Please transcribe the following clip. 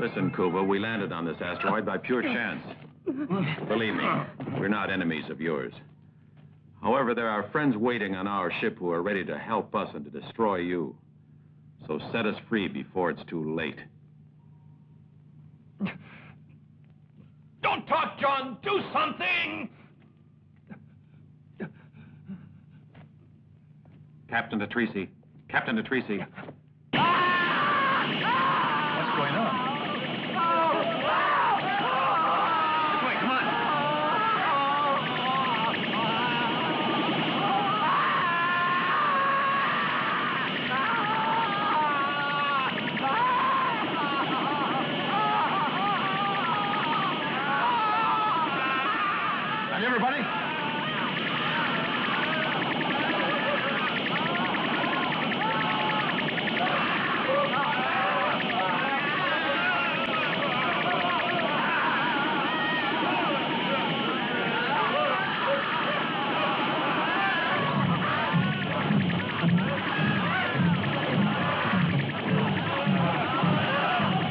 Listen, Kuba, we landed on this asteroid by pure chance. Believe me, we're not enemies of yours. However, there are friends waiting on our ship who are ready to help us and to destroy you. So set us free before it's too late. Don't talk, John! Do something! Captain Detrisi. Captain Detrisi. What's going on? Wait, come on! Everybody,